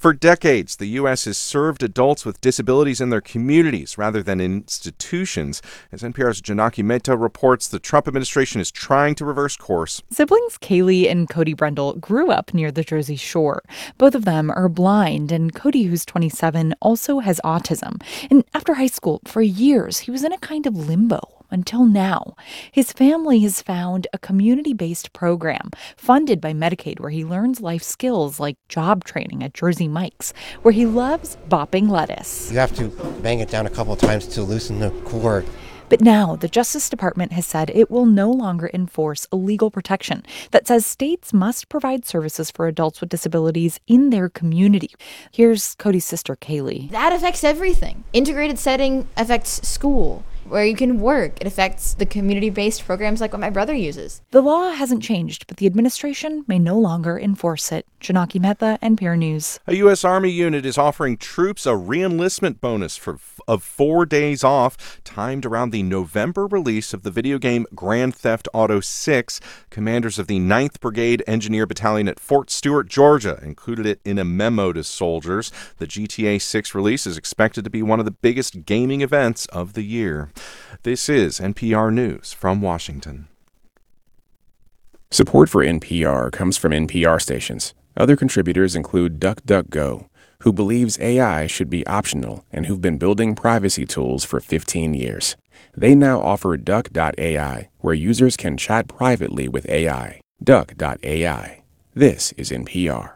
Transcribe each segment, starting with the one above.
For decades, the U.S. has served adults with disabilities in their communities rather than in institutions. As NPR's Janaki Mehta reports, the Trump administration is trying to reverse course. Siblings Kaylee and Cody Brendel grew up near the Jersey Shore. Both of them are blind, and Cody, who's 27, also has autism. And after high school, for years, he was in a kind of limbo. Until now, his family has found a community-based program funded by Medicaid where he learns life skills like job training at Jersey Mike's, where he loves bopping lettuce. You have to bang it down a couple of times to loosen the cord. But now the Justice Department has said it will no longer enforce a legal protection that says states must provide services for adults with disabilities in their community. Here's Cody's sister, Kaylee. That affects everything. Integrated setting affects school, where you can work. It affects the community-based programs like what my brother uses. The law hasn't changed, but the administration may no longer enforce it. Janaki Mehta, NPR News. A U.S. Army unit is offering troops a re-enlistment bonus of 4 days off, timed around the November release of the video game Grand Theft Auto 6. Commanders of the 9th Brigade Engineer Battalion at Fort Stewart, Georgia, included it in a memo to soldiers. The GTA 6 release is expected to be one of the biggest gaming events of the year. This is NPR News from Washington. Support for NPR comes from NPR stations. Other contributors include DuckDuckGo, who believes AI should be optional and who've been building privacy tools for 15 years. They now offer Duck.ai, where users can chat privately with AI. Duck.ai. This is NPR.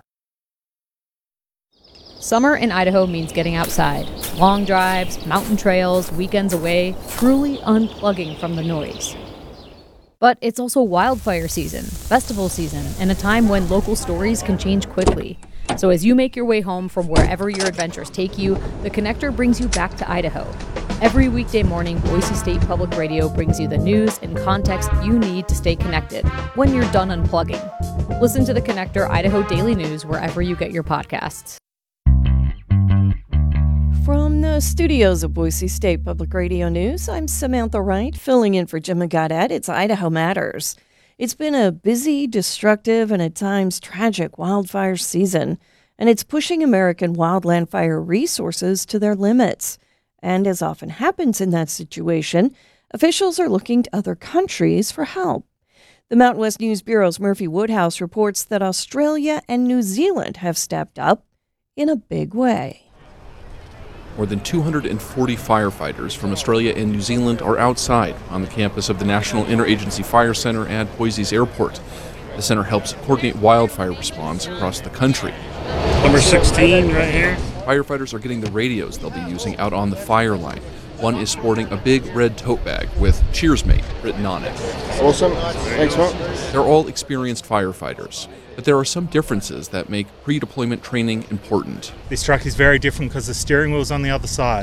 Summer in Idaho means getting outside. Long drives, mountain trails, weekends away, truly unplugging from the noise. But it's also wildfire season, festival season, and a time when local stories can change quickly. So as you make your way home from wherever your adventures take you, The Connector brings you back to Idaho. Every weekday morning, Boise State Public Radio brings you the news and context you need to stay connected when you're done unplugging. Listen to The Connector Idaho Daily News wherever you get your podcasts. From the studios of Boise State Public Radio News, I'm Samantha Wright, filling in for Jim Gaudette. It's Idaho Matters. It's been a busy, destructive, and at times tragic wildfire season, and it's pushing American wildland fire resources to their limits. And as often happens in that situation, officials are looking to other countries for help. The Mountain West News Bureau's Murphy Woodhouse reports that Australia and New Zealand have stepped up in a big way. More than 240 firefighters from Australia and New Zealand are outside on the campus of the National Interagency Fire Center at Boise's airport. The center helps coordinate wildfire response across the country. Number 16 right here. Firefighters are getting the radios they'll be using out on the fire line. One is sporting a big red tote bag with "Cheers, Mate" written on it. Awesome. Thanks, mate. They're all experienced firefighters, but there are some differences that make pre-deployment training important. This truck is very different because the steering wheel's on the other side,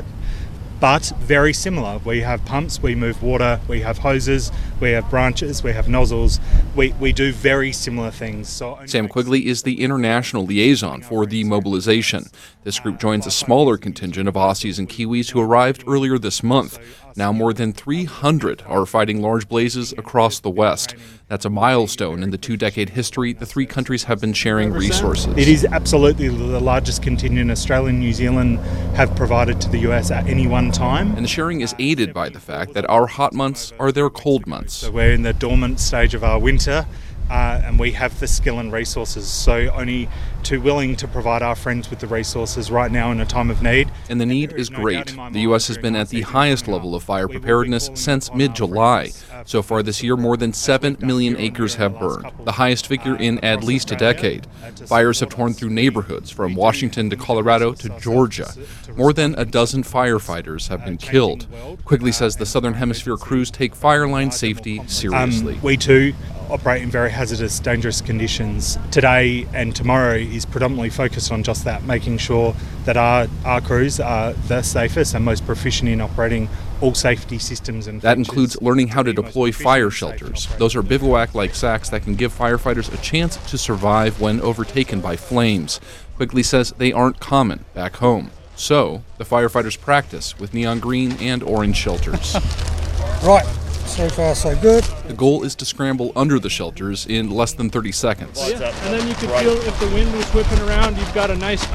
but very similar. We have pumps, we move water, we have hoses, we have branches, we have nozzles. We do very similar things. Sam Quigley is the international liaison for the mobilization. This group joins a smaller contingent of Aussies and Kiwis who arrived earlier this month. Now more than 300 are fighting large blazes across the West. That's a milestone in the two-decade history the three countries have been sharing resources. It is absolutely the largest contingent Australia and New Zealand have provided to the US at any one time. And the sharing is aided by the fact that our hot months are their cold months. So we're in the dormant stage of our winter. And we have the skill and resources, so only too willing to provide our friends with the resources right now in a time of need. And the need is great. The U.S. has been at the highest level of fire preparedness since mid-July. So far this year, more than 7 million acres have burned, the highest figure in at least a decade. Fires have torn through neighborhoods from Washington to Colorado to Georgia. More than a dozen firefighters have been killed. Quigley says the Southern Hemisphere crews take fire line safety seriously. We too operate in very hazardous, dangerous conditions. Today and tomorrow is predominantly focused on just that, making sure that our crews are the safest and most proficient in operating all safety systems and that includes learning how to deploy fire shelters. Those are bivouac-like sacks that can give firefighters a chance to survive when overtaken by flames. Quigley says they aren't common back home. So, the firefighters practice with neon green and orange shelters. Right. So far, so good. The goal is to scramble under the shelters in less than 30 seconds. Yeah. And then you can feel if the wind was whipping around, you've got a nice